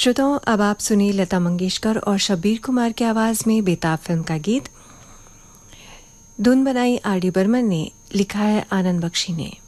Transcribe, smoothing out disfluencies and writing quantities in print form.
श्रोताओं, अब आप सुनिए लता मंगेशकर और शब्बीर कुमार की आवाज में बेताब फिल्म का गीत। धुन बनाई आर डी बर्मन ने, लिखा है आनंद बख्शी ने।